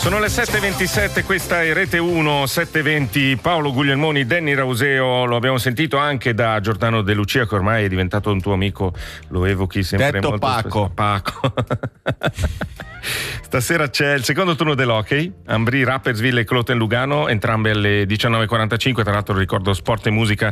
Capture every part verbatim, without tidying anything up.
Sono le sette e ventisette, questa è Rete uno, sette e venti. Paolo Guglielmoni, Danny Rauseo, lo abbiamo sentito anche da Giordano De Lucia, che ormai è diventato un tuo amico, lo evochi sempre detto molto Paco. spesso. Paco. Stasera c'è il secondo turno dell'hockey, Ambri, Rapperswil e Cloten Lugano, entrambe alle diciannove e quarantacinque. Tra l'altro ricordo Sport e Musica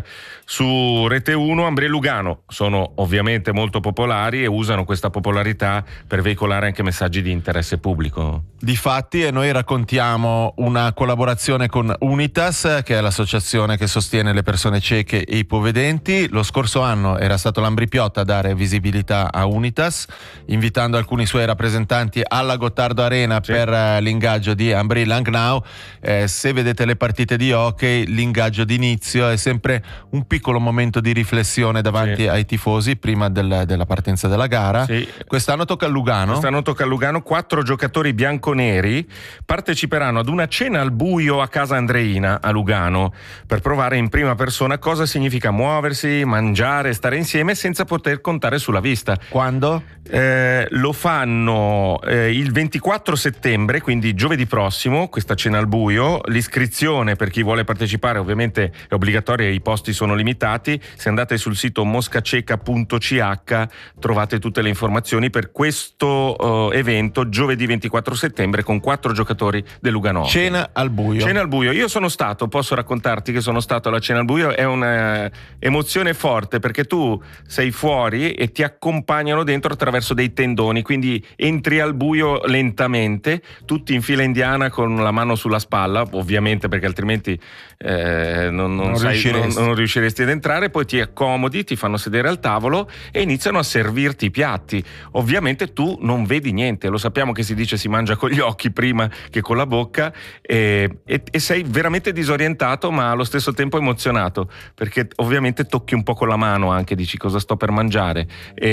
su Rete uno. Ambri e Lugano sono ovviamente molto popolari e usano questa popolarità per veicolare anche messaggi di interesse pubblico. Difatti, e noi raccontiamo una collaborazione con Unitas, che è l'associazione che sostiene le persone cieche e ipovedenti. Lo scorso anno era stato l'Ambri Piotta a dare visibilità a Unitas, invitando alcuni suoi rappresentanti alla Gottardo Arena sì. per uh, l'ingaggio di Ambri Langnau. Eh, se vedete le partite di hockey, l'ingaggio d'inizio è sempre un piccolo momento di riflessione davanti sì. ai tifosi prima del, della partenza della gara. Sì. Quest'anno tocca a Lugano. Quest'anno tocca a Lugano. Quattro giocatori bianconeri parteciperanno ad una cena al buio a casa Andreina a Lugano per provare in prima persona cosa significa muoversi, mangiare, stare insieme senza poter contare sulla vista. Quando? Eh, lo fanno eh, il ventiquattro settembre, quindi giovedì prossimo, questa cena al buio. L'iscrizione per chi vuole partecipare ovviamente è obbligatoria, i posti sono limitati. Se andate sul sito moscaceca punto c h trovate tutte le informazioni per questo uh, evento giovedì ventiquattro settembre con quattro giocatori del Lugano. Cena al buio. Cena al buio. Io sono stato, posso raccontarti che sono stato alla cena al buio, è una emozione forte perché tu sei fuori e ti accompagnano dentro attraverso dei tendoni, quindi entri al buio lentamente, tutti in fila indiana con la mano sulla spalla, ovviamente perché altrimenti eh, non, non, non, sai, riusciresti. Non, non riusciresti ad entrare. Poi ti accomodi, ti fanno sedere al tavolo e iniziano a servirti i piatti. Ovviamente tu non vedi niente, lo sappiamo che si dice si mangia con gli occhi prima che con la bocca, e, e, e sei veramente disorientato ma allo stesso tempo emozionato perché ovviamente tocchi un po' con la mano, anche dici cosa sto per mangiare,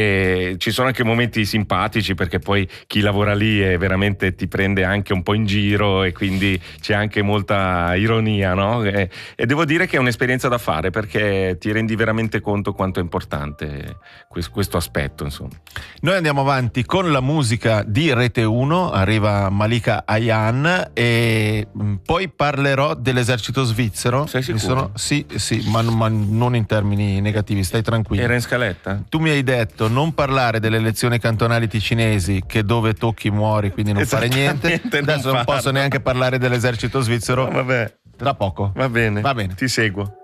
e ci sono anche momenti simpatici perché poi chi lavora lì è veramente ti prende anche un po' in giro e quindi c'è anche molta ironia, no? E, e devo dire che è un'esperienza da fare perché ti rendi veramente conto quanto è importante questo, questo aspetto, insomma. Noi andiamo avanti con la musica di Rete uno, arriva Malika Ayan e poi parlerò dell'esercito svizzero. Sei sicuro? Sono, sì, sì, ma, ma non in termini negativi, stai tranquillo. Era in scaletta? Tu mi hai detto non parlare delle elezioni cantonali ticinesi, che dove tocchi muori, quindi non fare niente. Non Adesso non farlo. posso neanche parlare dell'esercito svizzero. No, vabbè. Tra poco. Va bene. Va bene. Ti seguo.